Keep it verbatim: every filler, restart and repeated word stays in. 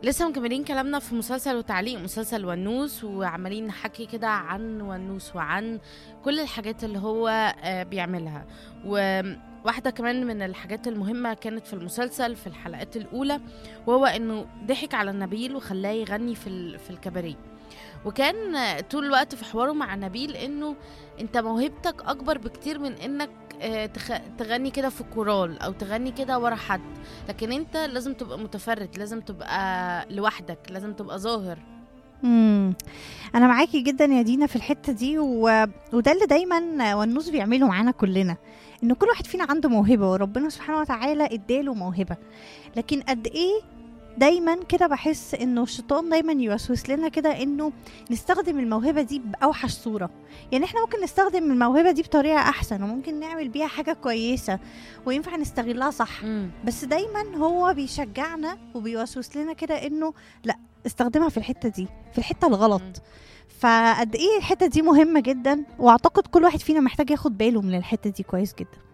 لسه مكملين كلامنا في مسلسل وتعليق مسلسل ونوس، وعمالين نحكي كده عن ونوس وعن كل الحاجات اللي هو آه، بيعملها. وواحدة كمان من الحاجات المهمة كانت في المسلسل في الحلقات الأولى، وهو إنه ضحك على نبيل وخلاه يغني في ال- في الكباريه. وكان آه، طول الوقت في حواره مع نبيل إنه أنت موهبتك أكبر بكتير من إنك آه، تخ- تغني كده في كورال أو تغني كده ورا حد، لكن انت لازم تبقى متفرد، لازم تبقى لوحدك، لازم تبقى ظاهر. امم انا معاكي جدا يا دينا في الحته دي و... وده اللي دايما والنوس بيعمله معانا كلنا، ان كل واحد فينا عنده موهبه وربنا سبحانه وتعالى اداله موهبه. لكن قد ايه دايما كده بحس انه الشيطان دايما يوسوس لنا كده انه نستخدم الموهبه دي باوحش صوره. يعني احنا ممكن نستخدم الموهبه دي بطريقه احسن، وممكن نعمل بيها حاجه كويسه وينفع نستغلها صح. مم. بس دايما هو بيشجعنا وبيوسوس لنا كده انه لا، استخدمها في الحته دي، في الحته مم. الغلط. فقد ايه الحته دي مهمه جدا، واعتقد كل واحد فينا محتاج ياخد باله من الحته دي كويس جدا.